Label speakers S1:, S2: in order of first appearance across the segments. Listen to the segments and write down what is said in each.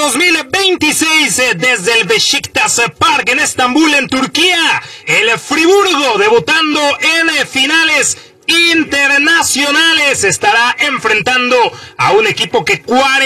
S1: 2026 desde el Beşiktaş Park en Estambul, en Turquía. El Friburgo, debutando en finales internacionales, estará enfrentando a un equipo que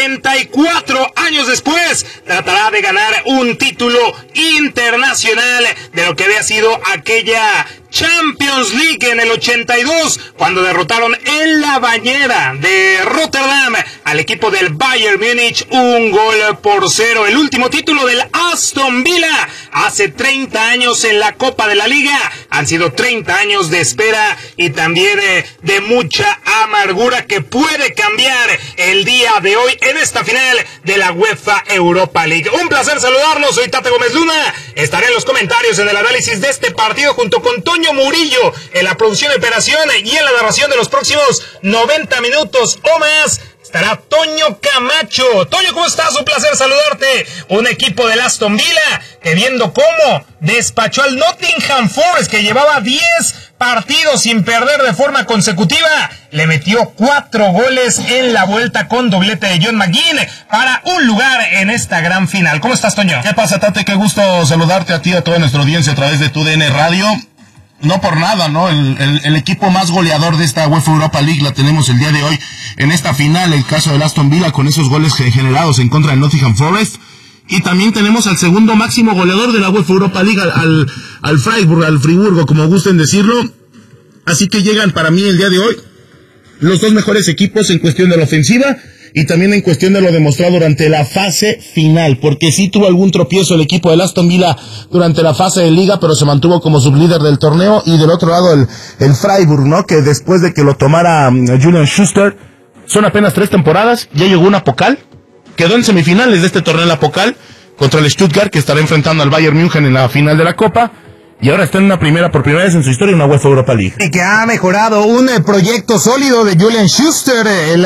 S1: 44 años después tratará de ganar un título internacional de lo que había sido aquella Champions League en el 82, cuando derrotaron en la bañera de Rotterdam al equipo del Bayern Múnich 1-0. El último título del Aston Villa hace 30 años en la Copa de la Liga. Han sido 30 años de espera y también de mucha amargura que puede cambiar el día de hoy en esta final de la UEFA Europa League. Un placer saludarlos, soy Tate Gómez Luna. Estaré en los comentarios en el análisis de este partido junto con Toño Murillo en la producción y operación, y en la narración de los próximos 90 minutos o más estará Toño Camacho. Toño, ¿cómo estás? Un placer saludarte. Un equipo del Aston Villa que, viendo cómo despachó al Nottingham Forest, que llevaba 10 partidos sin perder de forma consecutiva, le metió 4 goles en la vuelta con doblete de John McGinn para un lugar en esta gran final. ¿Cómo estás, Toño?
S2: ¿Qué pasa, Tate? Qué gusto saludarte a ti y a toda nuestra audiencia a través de TUDN Radio. No por nada, ¿no? El equipo más goleador de esta UEFA Europa League la tenemos el día de hoy en esta final, el caso del Aston Villa, con esos goles generados en contra del Nottingham Forest. Y también tenemos al segundo máximo goleador de la UEFA Europa League, al Friburgo, como gusten decirlo. Así que llegan para mí el día de hoy los dos mejores equipos en cuestión de la ofensiva y también en cuestión de lo demostrado durante la fase final, porque sí tuvo algún tropiezo el equipo del Aston Villa durante la fase de liga, pero se mantuvo como sublíder del torneo. Y del otro lado el Freiburg, ¿no? Que después de que lo tomara Julian Schuster, son apenas 3 temporadas, ya llegó una Pokal, quedó en semifinales de este torneo en la Pokal contra el Stuttgart, que estará enfrentando al Bayern München en la final de la Copa. Y ahora está en por primera vez en su historia en una UEFA Europa League.
S1: Y que ha mejorado un proyecto sólido de Julian Schuster,